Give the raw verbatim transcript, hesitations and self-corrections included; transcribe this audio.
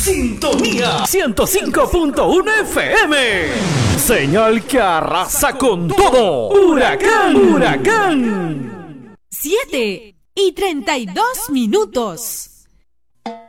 Sintonía ciento cinco punto uno F M. Señal que arrasa con todo. Huracán, huracán. Siete y treinta y dos minutos.